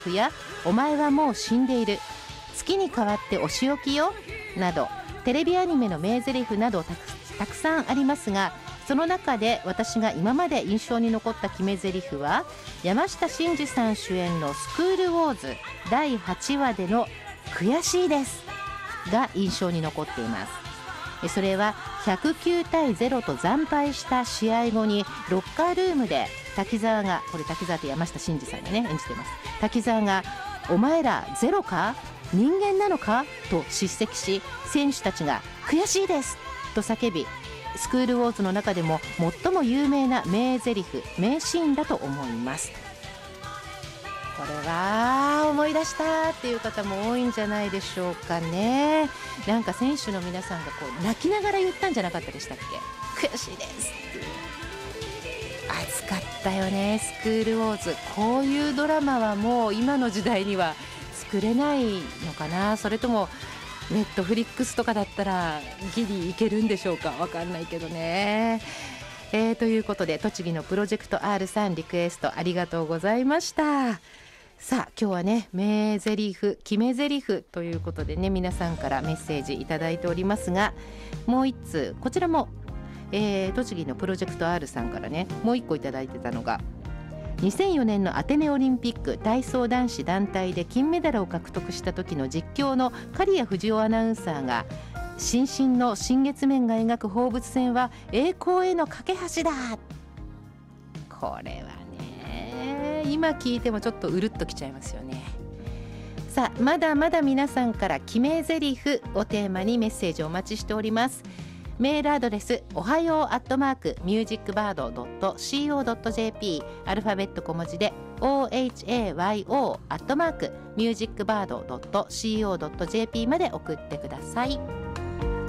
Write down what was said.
やお前はもう死んでいる、月に代わってお仕置きよなどテレビアニメの名台詞などたくさんありますが、その中で私が今まで印象に残った決め台詞は山下真司さん主演のスクールウォーズ第8話での悔しいですが印象に残っています。それは109対0と惨敗した試合後にロッカールームで滝沢が、これ滝沢って山下真司さんがね演じてます。滝沢がお前らゼロか人間なのかと叱責し、選手たちが悔しいですと叫び、スクールウォーズの中でも最も有名な名台詞名シーンだと思います。これは思い出したっていう方も多いんじゃないでしょうかね。なんか選手の皆さんがこう泣きながら言ったんじゃなかったでしたっけ。悔しいですっていう。熱かったよねスクールウォーズ。こういうドラマはもう今の時代には作れないのかな、それともネットフリックスとかだったらギリいけるんでしょうか、わかんないけどね。ということで栃木のプロジェクト R さんリクエストありがとうございました。さあ今日はね名台詞決め台詞ということでね、皆さんからメッセージいただいておりますが、もう一通こちらも、栃木のプロジェクト R さんからねもう一個いただいてたのが、2004年のアテネオリンピック体操男子団体で金メダルを獲得した時の実況の刈谷藤夫アナウンサーが、新進の新月面が描く放物線は栄光への架け橋だ。これはね今聞いてもちょっとうるっときちゃいますよね。さあまだまだ皆さんから決め台詞をテーマにメッセージをお待ちしております。メールアドレスおはよう@musicbird.co.jp アルファベット小文字で ohayo@musicbird.co.jp まで送ってください。